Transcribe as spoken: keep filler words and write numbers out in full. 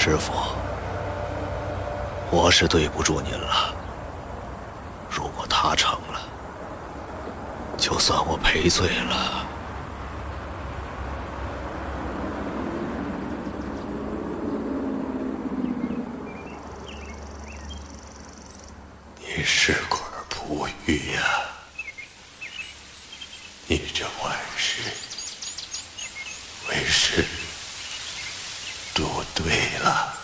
师傅，我是对不住您了。如果他成了，就算我赔罪了。 你是块璞玉呀，你这万事为师做对了。